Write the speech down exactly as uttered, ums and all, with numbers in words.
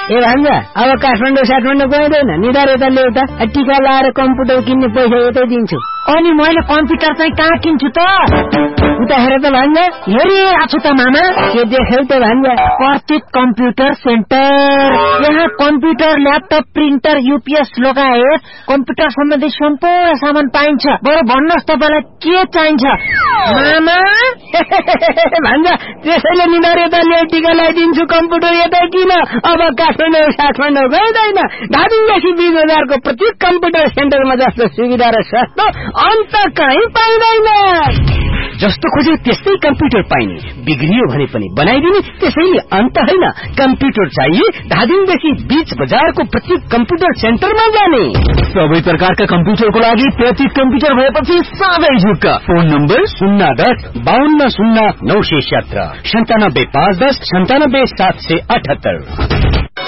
ए भान्जा अब काठमाडौँ साठमाडौँ गइँदैन निधार यता ल्याउता टिका लाएर कम्प्युटर किन्ने पैसा यतै दिन्छु। अनि मैले कम्प्युटर चाहिँ कहाँ किन्छु त? उता हेर त भान्जा। हेरिरहेको छु त मामा। के देख्यौ त भान्जा? प्रतीक कम्प्युटर सेन्टर। यहाँ कम्प्युटर ल्यापटप प्रिन्टर युपीएस लगायत कम्प्युटर सम्बन्धी सम्पूर्ण सामान पाइन्छ। बरु भन्नुहोस् तपाईँलाई के चाहिन्छ मामा? भान्जा त्यसैले निधार यता ल्याउ टिका लगाइदिन्छु कम्प्युटर यतै किन। अब काठमाडौँ साठमाडौँ गइँदैन। धादिङदेखि बीस हजारको प्रत्येक कम्प्युटर सेन्टरमा जस्तो सुविधा र सस्तो अन्त कहीँ पाइँदैन। जस्तो खोज्यो त्यस्तै कम्प्युटर पाइने, बिग्रियो भने पनि बनाइदिने। त्यसैले अन्त होइन, कम्प्युटर चाहिए धादिङदेखि बीच बजारको प्रत्येक कम्प्युटर सेन्टरमा जाने। सबै प्रकारका कम्प्युटरको लागि प्रतीक कम्प्युटर भएपछि साधै झुक्क। फोन नम्बर शून्य दस बाहन्न शून्य नौ सय सत्र सन्तानब्बे पाँच दस सन्तानब्बे सात सय अठहत्तर।